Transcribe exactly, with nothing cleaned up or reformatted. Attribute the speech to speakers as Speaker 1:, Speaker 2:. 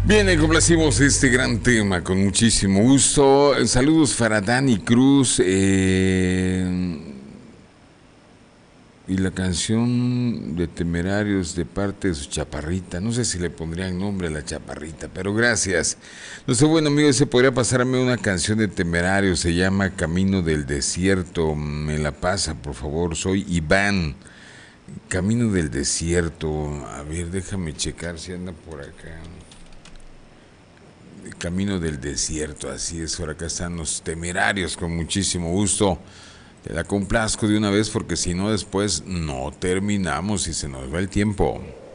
Speaker 1: Bien, le complacimos este gran tema con muchísimo gusto. Saludos para Dani Cruz. Eh, y la canción de Temerarios de parte de su chaparrita. No sé si le pondrían nombre a la chaparrita, pero gracias. Nuestro buen amigo se podría pasarme una canción de Temerarios. Se llama Camino del Desierto. Me la pasa, por favor. Soy Iván. Camino del Desierto. A ver, déjame checar si anda por acá. Camino del Desierto, así es. Por acá están los Temerarios, con muchísimo gusto. Te la complazco de una vez porque si no después no terminamos y se nos va el tiempo.